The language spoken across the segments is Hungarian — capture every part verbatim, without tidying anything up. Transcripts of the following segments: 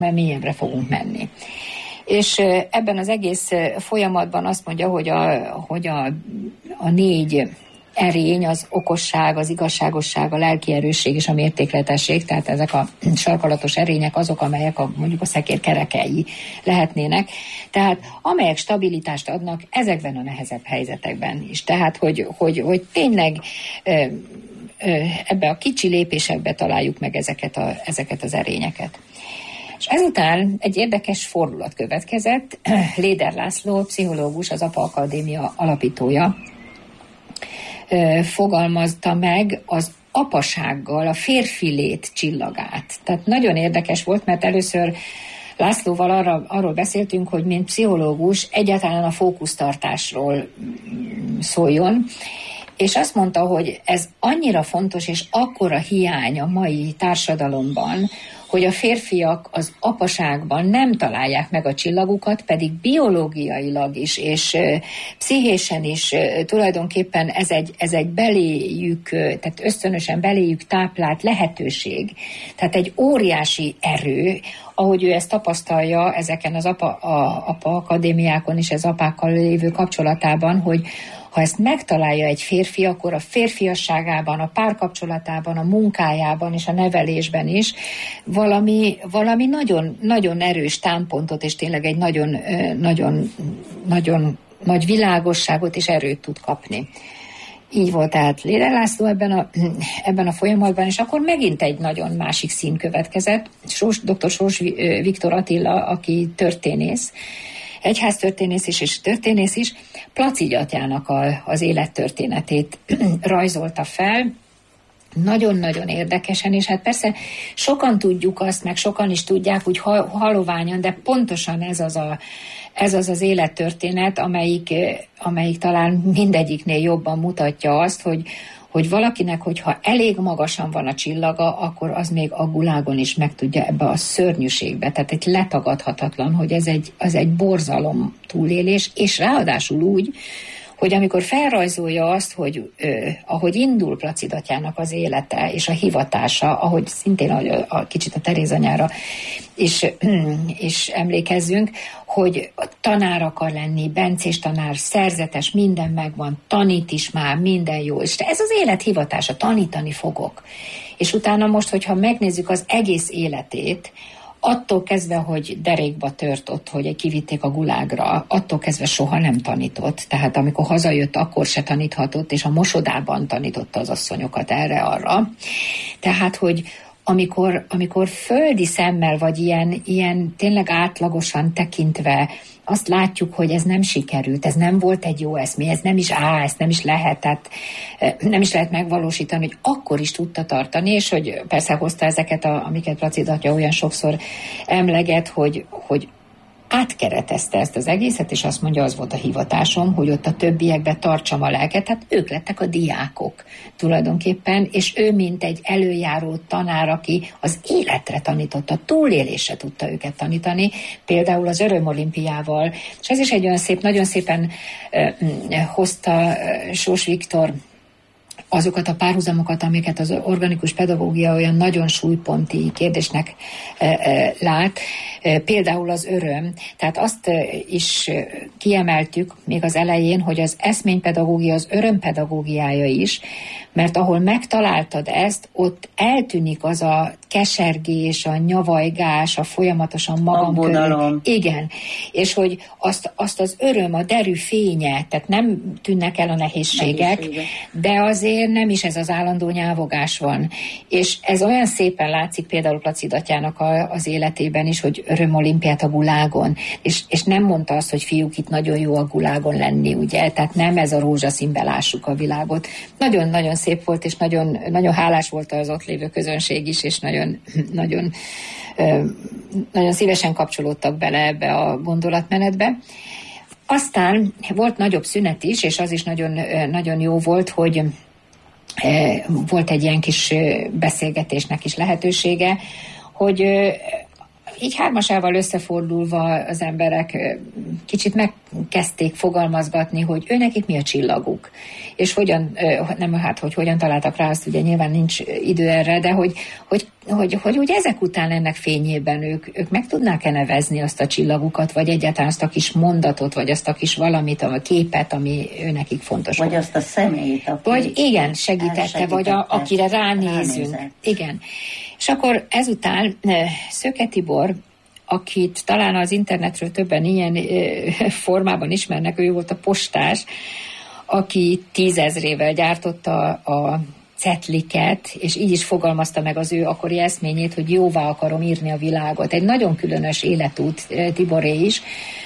mert mélyebbre fogunk menni. És ebben az egész folyamatban azt mondja, hogy a, hogy a, a négy erény, az okosság, az igazságosság, a lelki erősség és a mértékletesség, tehát ezek a sarkalatos erények azok, amelyek a, mondjuk a szekér kerekei lehetnének, tehát amelyek stabilitást adnak ezekben a nehezebb helyzetekben is. Tehát, hogy, hogy, hogy tényleg ebbe a kicsi lépésekbe találjuk meg ezeket, a, ezeket az erényeket. És ezután egy érdekes fordulat következett. Léder László, pszichológus, az Apa Akadémia alapítója, fogalmazta meg az apasággal a férfi lét csillagát. Tehát nagyon érdekes volt, mert először Lászlóval arra, arról beszéltünk, hogy mint pszichológus egyáltalán a fókusztartásról szóljon, és azt mondta, hogy ez annyira fontos, és akkora hiány a mai társadalomban, hogy a férfiak az apaságban nem találják meg a csillagukat, pedig biológiailag is, és uh, pszichésen is uh, tulajdonképpen ez egy, ez egy beléjük, uh, tehát ösztönösen beléjük táplált lehetőség. Tehát egy óriási erő, ahogy ő ezt tapasztalja ezeken az apa, a, apa akadémiákon és az apákkal lévő kapcsolatában, hogy ha ezt megtalálja egy férfi, akkor a férfiasságában, a párkapcsolatában, a munkájában és a nevelésben is valami, valami nagyon, nagyon erős támpontot, és tényleg egy nagyon, nagyon, nagyon nagy világosságot és erőt tud kapni. Így volt tehát Léder László ebben a, ebben a folyamatban, és akkor megint egy nagyon másik szín következett. Sós, dr. Sós Viktor Attila, aki történész, egyháztörténész is és történész is, Placid atyának a, az élettörténetét rajzolta fel, nagyon-nagyon érdekesen, és hát persze sokan tudjuk azt, meg sokan is tudják úgy haloványan, de pontosan ez az a, ez az, az élettörténet, amelyik, amelyik talán mindegyiknél jobban mutatja azt, hogy hogy valakinek, hogyha elég magasan van a csillaga, akkor az még a gulágon is meg tudja ebbe a szörnyűségbe. Tehát egy letagadhatatlan, hogy ez egy, az egy borzalom túlélés, és ráadásul úgy, hogy amikor felrajzolja azt, hogy ö, ahogy indul Placid atyának az élete és a hivatása, ahogy szintén a, a kicsit a Teréz anyára is, is emlékezzünk, hogy tanár akar lenni, bencés tanár, szerzetes, minden megvan, tanít is már, minden jó. És ez az élet hivatása, tanítani fogok. És utána most, hogyha megnézzük az egész életét, attól kezdve, hogy derékba tört ott, hogy kivitték a gulágra, attól kezdve soha nem tanított. Tehát amikor hazajött, akkor se taníthatott, és a mosodában tanította az asszonyokat erre-arra. Tehát, hogy amikor, amikor földi szemmel, vagy ilyen, ilyen tényleg átlagosan tekintve azt látjuk, hogy ez nem sikerült, ez nem volt egy jó eszmé, ez nem is á, ezt nem is lehet, tehát nem is lehet megvalósítani, hogy akkor is tudta tartani, és hogy persze hozta ezeket, a, amiket Placid atya olyan sokszor emleget, hogy, hogy átkeretezte ezt az egészet, és azt mondja, az volt a hivatásom, hogy ott a többiekbe tartsam a lelket, tehát ők lettek a diákok tulajdonképpen, és ő mint egy előjáró tanár, aki az életre tanította, túlélésre tudta őket tanítani, például az Örömolimpiával, és ez is egy olyan szép, nagyon szépen uh, hozta uh, Sós Viktor azokat a párhuzamokat, amiket az organikus pedagógia olyan nagyon súlyponti kérdésnek e, e, lát, e, például az öröm. Tehát azt e, is kiemeltük még az elején, hogy az eszménypedagógia az örömpedagógiája is, mert ahol megtaláltad ezt, ott eltűnik az a kesergés, a nyavajgás, a folyamatosan magam körül. Igen, és hogy azt, azt az öröm, a derű fénye, tehát nem tűnnek el a nehézségek, Nehézsége. de azért nem is ez az állandó nyávogás van. És ez olyan szépen látszik például Placid atyának a, az életében is, hogy örömolimpiát a gulágon, és, és nem mondta azt, hogy fiúk, itt nagyon jó a gulágon lenni, ugye, tehát nem ez a rózsaszínbe lássuk a világot. Nagyon-nagyon szép volt, és nagyon, nagyon hálás volt az ott lévő közönség is, és nagyon, nagyon, nagyon szívesen kapcsolódtak bele ebbe a gondolatmenetbe. Aztán volt nagyobb szünet is, és az is nagyon, nagyon jó volt, hogy volt egy ilyen kis beszélgetésnek is lehetősége, hogy így hármasával összefordulva az emberek kicsit meg, kezdték fogalmazgatni, hogy őnekik mi a csillaguk, és hogyan, nem hát, hogy hogyan találtak rá, azt ugye nyilván nincs idő erre, de hogy, hogy, hogy, hogy, hogy ezek után ennek fényében ők, ők meg tudnák-e nevezni azt a csillagukat, vagy egyáltalán azt a kis mondatot, vagy azt a kis valamit, a képet, ami őnekik fontos. Vagy azt a személyt, aki vagy igen, segítette, vagy a, akire ránézünk. Ránézett. Igen. És akkor ezután Szöke Tibor, akit talán az internetről többen ilyen formában ismernek, ő volt a postás, aki tízezrével gyártotta a cetliket, és így is fogalmazta meg az ő akkori eszményét, hogy jóvá akarom írni a világot. Egy nagyon különös életút Tiboré is,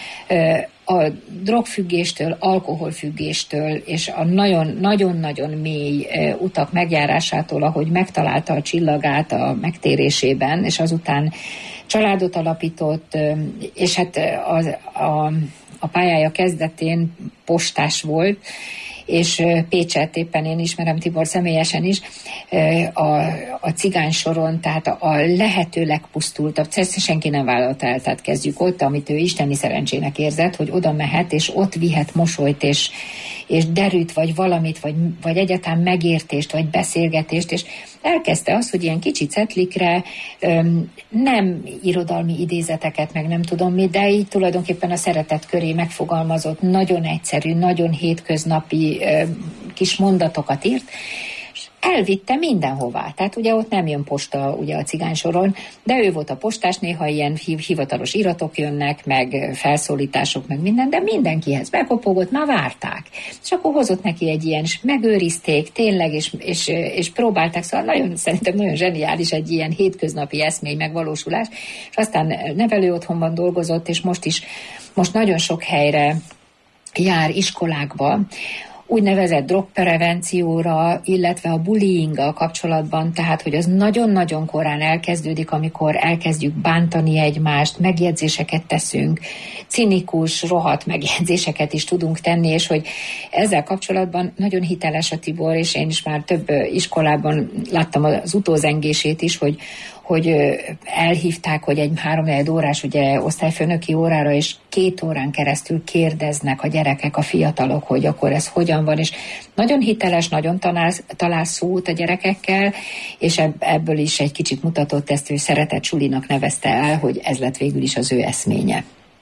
a drogfüggéstől, alkoholfüggéstől, és a nagyon-nagyon mély utak megjárásától, ahogy megtalálta a csillagát a megtérésében, és azután családot alapított, és hát a, a, a pályája kezdetén postás volt, és Pécset éppen én ismerem, Tibor személyesen is, a, a cigány soron, tehát a, a lehető legpusztultabb, senki nem vállalta el, tehát kezdjük ott, amit ő isteni szerencsének érzett, hogy oda mehet, és ott vihet mosolyt, és, és derűt, vagy valamit, vagy, vagy egyáltalán megértést, vagy beszélgetést, és elkezdte azt, hogy ilyen kicsi cetlikre öm, nem irodalmi idézeteket, meg nem tudom mi, de így tulajdonképpen a szeretet köré megfogalmazott, nagyon egyszerű, nagyon hétköznapi öm, kis mondatokat írt, elvitte mindenhová. Tehát ugye ott nem jön posta ugye a cigány soron, de ő volt a postás, néha ilyen hivatalos iratok jönnek, meg felszólítások, meg minden, de mindenkihez bekopogott, már várták. És akkor hozott neki egy ilyen, és megőrizték tényleg, és, és, és próbálták, szóval nagyon, szerintem nagyon zseniális egy ilyen hétköznapi eszmény megvalósulás, és aztán nevelő otthonban dolgozott, és most is, most nagyon sok helyre jár iskolákba, úgynevezett drogprevencióra, illetve a bullyinggal kapcsolatban, tehát, hogy az nagyon-nagyon korán elkezdődik, amikor elkezdjük bántani egymást, megjegyzéseket teszünk, cinikus, rohadt megjegyzéseket is tudunk tenni, és hogy ezzel kapcsolatban nagyon hiteles a Tibor, és én is már több iskolában láttam az utózengését is, hogy hogy elhívták, hogy egy három-négy órás ugye, osztályfőnöki órára, és két órán keresztül kérdeznek a gyerekek, a fiatalok, hogy akkor ez hogyan van, és nagyon hiteles, nagyon talál, talál szót a gyerekekkel, és ebből is egy kicsit mutatott ezt, hogy szeretett sulinak nevezte el, hogy ez lett végül is az ő eszménye.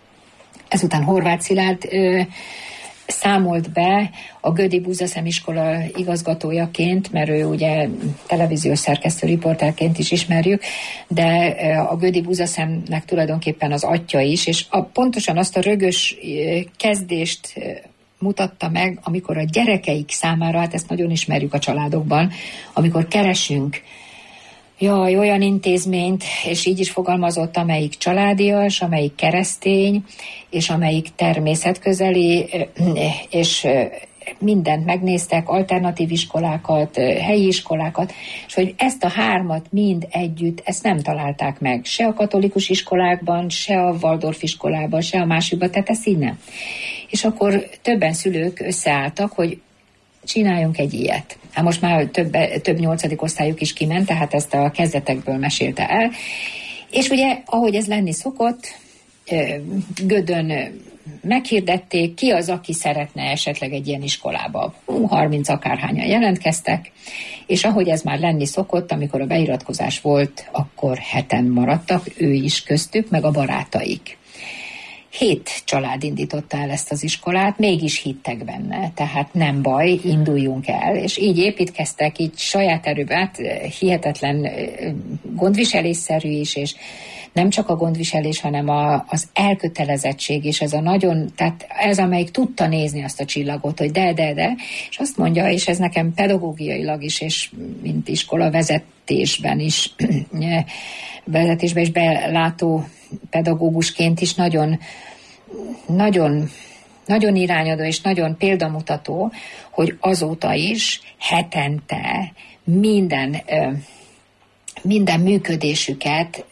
Ezután Horváth Szilárd ö, számolt be a Gödi Búzaszem iskola igazgatójaként, mert ő ugye televíziós szerkesztő riporterként is ismerjük, de a Gödi Búzaszemnek tulajdonképpen az atya is, és a, pontosan azt a rögös kezdést mutatta meg, amikor a gyerekeik számára, hát ezt nagyon ismerjük a családokban, amikor keresünk jaj, olyan intézményt, és így is fogalmazott, amelyik családias, amelyik keresztény, és amelyik természetközeli, és mindent megnéztek, alternatív iskolákat, helyi iskolákat, és hogy ezt a hármat mind együtt, ezt nem találták meg. Se a katolikus iskolákban, se a Waldorf iskolában, se a másikban, tehát ez így nem. És akkor többen szülők összeálltak, hogy csináljunk egy ilyet. Hát most már több, több nyolcadik osztályuk is kiment, tehát ezt a kezdetekből mesélte el. És ugye, ahogy ez lenni szokott, Gödön meghirdették, ki az, aki szeretne esetleg egy ilyen iskolába. harminc akárhányan jelentkeztek, és ahogy ez már lenni szokott, amikor a beiratkozás volt, akkor heten maradtak, ő is köztük, meg a barátaik. Hét család indította el ezt az iskolát, mégis hittek benne, tehát nem baj, induljunk el, és így építkeztek, így saját erőben, hihetetlen gondviselésszerű is, és nem csak a gondviselés, hanem a, az elkötelezettség, és ez a nagyon, tehát ez, amelyik tudta nézni azt a csillagot, hogy de, de, de, és azt mondja, és ez nekem pedagógiailag is, és mint iskola vezetésben is, vezetésben is belátó pedagógusként is nagyon, nagyon, nagyon irányadó és nagyon példamutató, hogy azóta is hetente minden, minden működésüket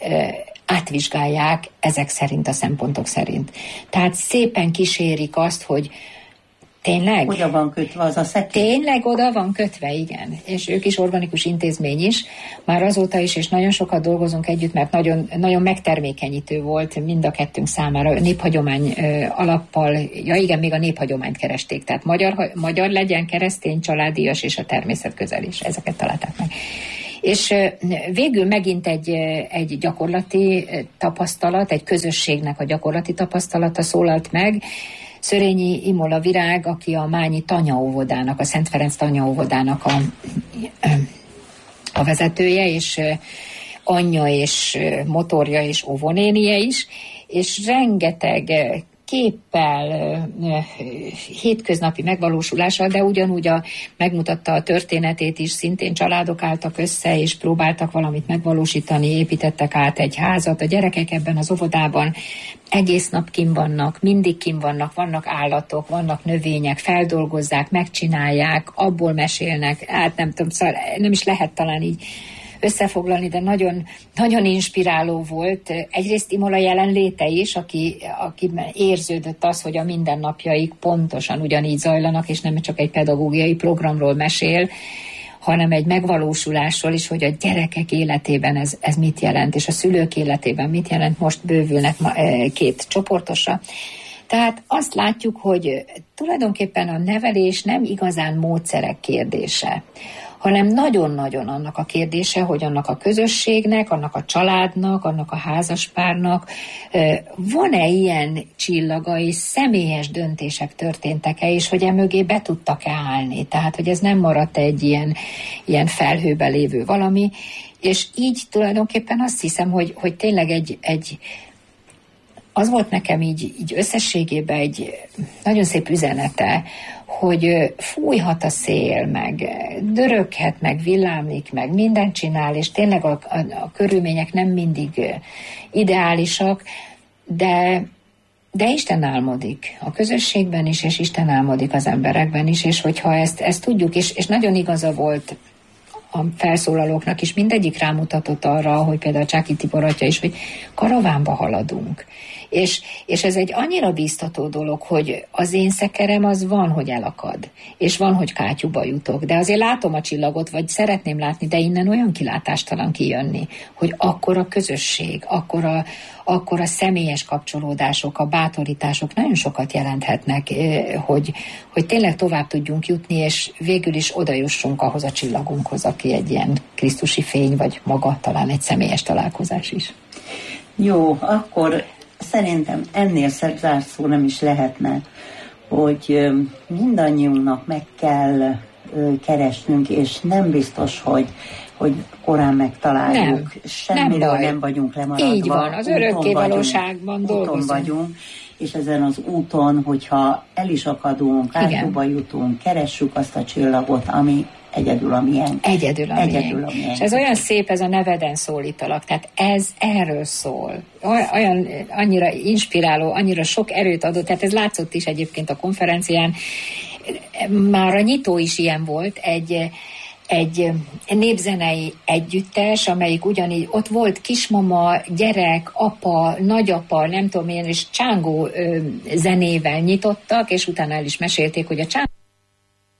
átvizsgálják ezek szerint, a szempontok szerint. Tehát szépen kísérik azt, hogy Tényleg? Oda van kötve az a szekély? Tényleg oda van kötve, igen. És ők is organikus intézmény is. Már azóta is, és nagyon sokat dolgozunk együtt, mert nagyon, nagyon megtermékenyítő volt mind a kettőnk számára. Néphagyomány alappal, ja igen, még a néphagyományt keresték. Tehát magyar, magyar legyen, keresztény, családias és a természet közel is. Ezeket találták meg. És végül megint egy, egy gyakorlati tapasztalat, egy közösségnek a gyakorlati tapasztalata szólalt meg. Szörényi Imola Virág, aki a Mányi tanyaóvodának, a Szent Ferenc tanyaóvodának a, a vezetője, és anyja és motorja és óvonénie is, és rengeteg képpel, hétköznapi megvalósulással, de ugyanúgy a, megmutatta a történetét is, szintén családok álltak össze, és próbáltak valamit megvalósítani, építettek át egy házat. A gyerekek ebben az óvodában egész nap kim vannak, mindig kim vannak, vannak állatok, vannak növények, feldolgozzák, megcsinálják, abból mesélnek, hát nem tudom, szóval nem is lehet talán így összefoglalni, de nagyon, nagyon inspiráló volt. Egyrészt Imola jelenléte is, aki, aki érződött az, hogy a mindennapjaik pontosan ugyanígy zajlanak, és nem csak egy pedagógiai programról mesél, hanem egy megvalósulásról is, hogy a gyerekek életében ez, ez mit jelent, és a szülők életében mit jelent. Most bővülnek két csoportosra. Tehát azt látjuk, hogy tulajdonképpen a nevelés nem igazán módszerek kérdése, hanem nagyon-nagyon annak a kérdése, hogy annak a közösségnek, annak a családnak, annak a házaspárnak van-e ilyen csillaga, és személyes döntések történtek-e, és hogy emögé be tudtak-e állni. Tehát, hogy ez nem maradt egy ilyen, ilyen felhőbe lévő valami, és így tulajdonképpen azt hiszem, hogy, hogy tényleg egy, egy az volt nekem így, így összességében egy nagyon szép üzenete, hogy fújhat a szél, meg döröghet, meg villámlik, meg mindent csinál, és tényleg a, a, a körülmények nem mindig ideálisak, de, de Isten álmodik a közösségben is, és Isten álmodik az emberekben is, és hogyha ezt, ezt tudjuk, és, és nagyon igaza volt a felszólalóknak is, mindegyik rámutatott arra, hogy például Csáky Tibor atya is, hogy karavánba haladunk. És, és ez egy annyira bíztató dolog, hogy az én szekerem az van, hogy elakad, és van, hogy kátyúba jutok, de azért látom a csillagot, vagy szeretném látni, de innen olyan kilátástalan kijönni, hogy akkor a közösség, akkor a, akkor a személyes kapcsolódások, a bátorítások nagyon sokat jelenthetnek, hogy, hogy tényleg tovább tudjunk jutni, és végül is odajussunk ahhoz a csillagunkhoz, aki egy ilyen krisztusi fény, vagy maga talán egy személyes találkozás is. Jó, akkor szerintem ennél szebb zárszó nem is lehetne, hogy mindannyiunknak meg kell keresnünk, és nem biztos, hogy, hogy korán megtaláljuk. Nem, semmiről nem, nem vagyunk lemaradva. Így van, az örökké valóságban dolgozunk. Úton vagyunk, és ezen az úton, hogyha el is akadunk, átjóba jutunk, keressük azt a csillagot, ami egyedül a miénk. Egyedül a egyedül miénk. A miénk. És ez olyan szép, ez a neveden szólítalak, tehát ez erről szól. Olyan annyira inspiráló, annyira sok erőt adott, tehát ez látszott is egyébként a konferencián. Már a nyitó is ilyen volt, egy egy népzenei együttes, amelyik ugyanígy, ott volt kismama, gyerek, apa, nagyapa, nem tudom én, és csángó ö, zenével nyitottak, és utána el is mesélték, hogy a csángó